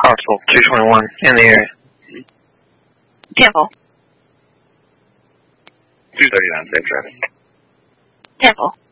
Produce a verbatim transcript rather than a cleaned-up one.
Parcel two twenty-one in the area. Temple. two thirty-nine, safe traffic. Temple.